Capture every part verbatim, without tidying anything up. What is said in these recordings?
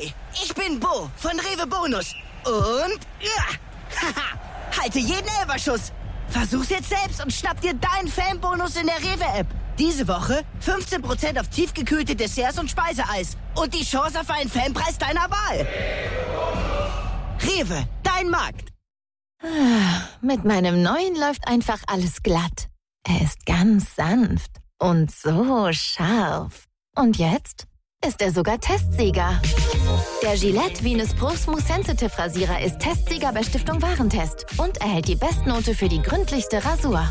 Hi, ich bin Bo von Rewe Bonus. Und ja, haha, halte jeden Elferschuss. Versuch's jetzt selbst und schnapp dir deinen Fanbonus in der Rewe-App. Diese Woche fünfzehn Prozent auf tiefgekühlte Desserts und Speiseeis. Und die Chance auf einen Fanpreis deiner Wahl. Rewe, dein Markt. Mit meinem neuen läuft einfach alles glatt. Er ist ganz sanft und so scharf. Und jetzt ist er sogar Testsieger. Der Gillette Venus Pro Smooth Sensitive Rasierer ist Testsieger bei Stiftung Warentest und erhält die Bestnote für die gründlichste Rasur.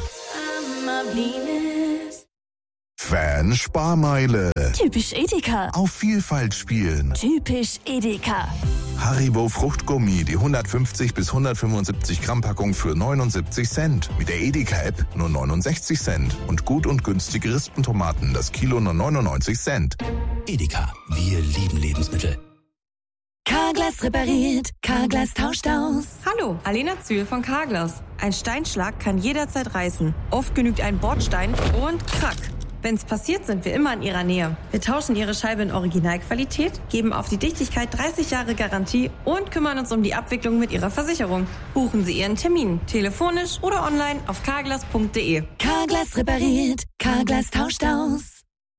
Fan-Sparmeile. Typisch Edeka. Auf Vielfalt spielen. Typisch Edeka. Haribo Fruchtgummi, die hundertfünfzig bis hundertfünfundsiebzig Gramm Packung für neunundsiebzig Cent. Mit der Edeka-App nur neunundsechzig Cent. Und gut und günstige Rispentomaten, das Kilo nur neunundneunzig Cent. Edeka, wir lieben Lebensmittel. Carglass repariert, Carglass tauscht aus. Hallo, Alena Zühl von Carglass. Ein Steinschlag kann jederzeit reißen. Oft genügt ein Bordstein und krack. Wenn's passiert, sind wir immer in Ihrer Nähe. Wir tauschen Ihre Scheibe in Originalqualität, geben auf die Dichtigkeit dreißig Jahre Garantie und kümmern uns um die Abwicklung mit Ihrer Versicherung. Buchen Sie Ihren Termin, telefonisch oder online auf carglass punkt de. Carglass repariert, Carglass tauscht aus.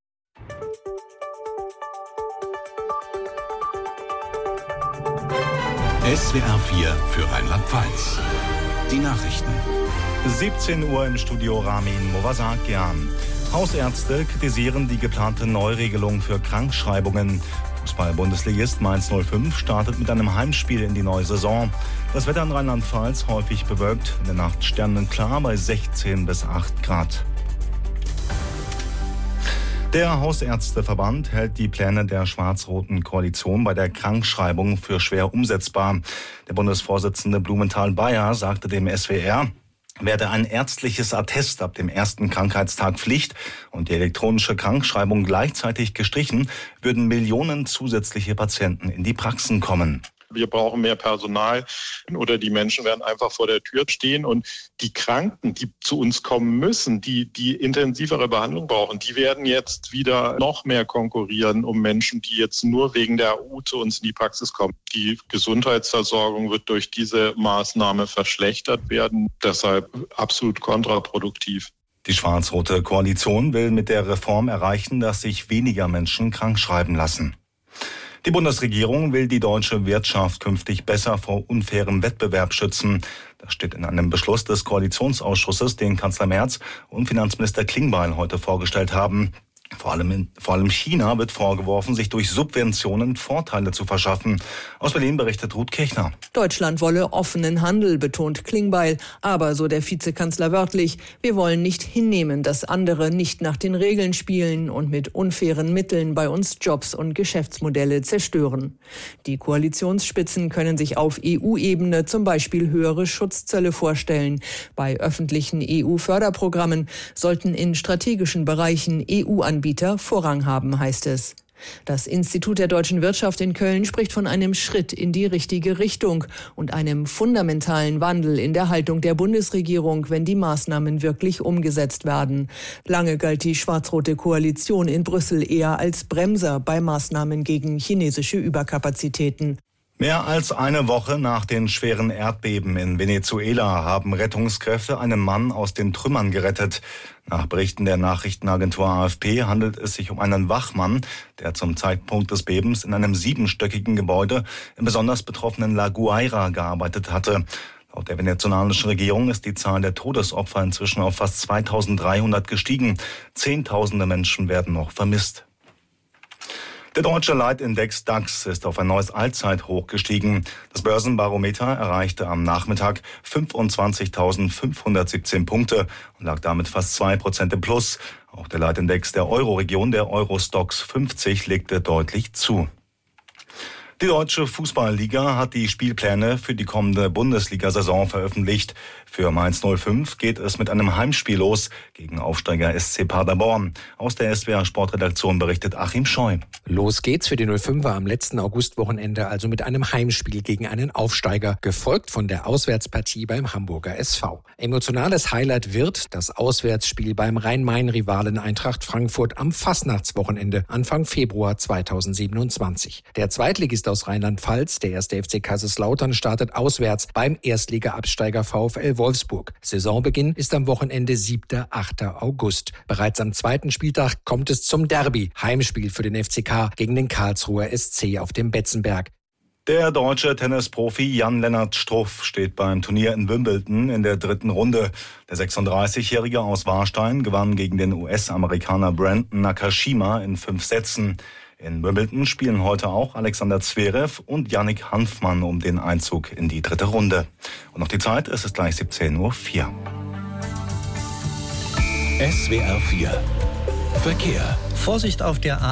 S W R vier für Rheinland-Pfalz. Die Nachrichten. siebzehn Uhr im Studio Ramin Movasakian. Hausärzte kritisieren die geplante Neuregelung für Krankschreibungen. Fußball-Bundesligist Mainz null fünf startet mit einem Heimspiel in die neue Saison. Das Wetter in Rheinland-Pfalz häufig bewölkt, in der Nacht sternenklar bei sechzehn bis acht Grad. Der Hausärzteverband hält die Pläne der schwarz-roten Koalition bei der Krankschreibung für schwer umsetzbar. Der Bundesvorsitzende Blumenthal-Bayer sagte dem S W R, werde ein ärztliches Attest ab dem ersten Krankheitstag Pflicht und die elektronische Krankschreibung gleichzeitig gestrichen, würden Millionen zusätzliche Patienten in die Praxen kommen. Wir brauchen mehr Personal oder die Menschen werden einfach vor der Tür stehen und die Kranken, die zu uns kommen müssen, die die intensivere Behandlung brauchen, die werden jetzt wieder noch mehr konkurrieren um Menschen, die jetzt nur wegen der A U zu uns in die Praxis kommen. Die Gesundheitsversorgung wird durch diese Maßnahme verschlechtert werden, deshalb absolut kontraproduktiv. Die schwarz-rote Koalition will mit der Reform erreichen, dass sich weniger Menschen krankschreiben lassen. Die Bundesregierung will die deutsche Wirtschaft künftig besser vor unfairem Wettbewerb schützen. Das steht in einem Beschluss des Koalitionsausschusses, den Kanzler Merz und Finanzminister Klingbeil heute vorgestellt haben. Vor allem, in, vor allem China wird vorgeworfen, sich durch Subventionen Vorteile zu verschaffen. Aus Berlin berichtet Ruth Kirchner. Deutschland wolle offenen Handel, betont Klingbeil. Aber, so der Vizekanzler wörtlich, wir wollen nicht hinnehmen, dass andere nicht nach den Regeln spielen und mit unfairen Mitteln bei uns Jobs und Geschäftsmodelle zerstören. Die Koalitionsspitzen können sich auf E U-Ebene zum Beispiel höhere Schutzzölle vorstellen. Bei öffentlichen E U-Förderprogrammen sollten in strategischen Bereichen E U-Anbieter Vorrang haben, heißt es. Das Institut der deutschen Wirtschaft in Köln spricht von einem Schritt in die richtige Richtung und einem fundamentalen Wandel in der Haltung der Bundesregierung, wenn die Maßnahmen wirklich umgesetzt werden. Lange galt die schwarz-rote Koalition in Brüssel eher als Bremser bei Maßnahmen gegen chinesische Überkapazitäten. Mehr als eine Woche nach den schweren Erdbeben in Venezuela haben Rettungskräfte einen Mann aus den Trümmern gerettet. Nach Berichten der Nachrichtenagentur A F P handelt es sich um einen Wachmann, der zum Zeitpunkt des Bebens in einem siebenstöckigen Gebäude im besonders betroffenen La Guaira gearbeitet hatte. Laut der venezolanischen Regierung ist die Zahl der Todesopfer inzwischen auf fast zweitausenddreihundert gestiegen. Zehntausende Menschen werden noch vermisst. Der deutsche Leitindex DAX ist auf ein neues Allzeithoch gestiegen. Das Börsenbarometer erreichte am Nachmittag fünfundzwanzigtausendfünfhundertsiebzehn Punkte und lag damit fast zwei Prozent im Plus. Auch der Leitindex der Euro-Region, der Eurostoxx fünfzig, legte deutlich zu. Die Deutsche Fußballliga hat die Spielpläne für die kommende Bundesliga-Saison veröffentlicht. Für Mainz null fünf geht es mit einem Heimspiel los gegen Aufsteiger S C Paderborn. Aus der S W R-Sportredaktion berichtet Achim Scheu. Los geht's für die null fünfer am letzten Augustwochenende, also mit einem Heimspiel gegen einen Aufsteiger, gefolgt von der Auswärtspartie beim Hamburger S V. Emotionales Highlight wird das Auswärtsspiel beim Rhein-Main-Rivalen Eintracht Frankfurt am Fastnachtswochenende Anfang Februar zweitausendsiebenundzwanzig. Der Zweitligist Bundesligist aus Rheinland-Pfalz. Der erste F C Kaiserslautern startet auswärts beim Erstliga-Absteiger VfL Wolfsburg. Saisonbeginn ist am Wochenende siebter achter August. Bereits am zweiten Spieltag kommt es zum Derby. Heimspiel für den F C K gegen den Karlsruher S C auf dem Betzenberg. Der deutsche Tennisprofi Jan-Lennart Struff steht beim Turnier in Wimbledon in der dritten Runde. Der sechsunddreißigjährige aus Warstein gewann gegen den U S-Amerikaner Brandon Nakashima in fünf Sätzen. In Wimbledon spielen heute auch Alexander Zverev und Yannick Hanfmann um den Einzug in die dritte Runde. Und noch die Zeit, es ist gleich siebzehn Uhr vier. S W R vier Verkehr. Vorsicht auf der A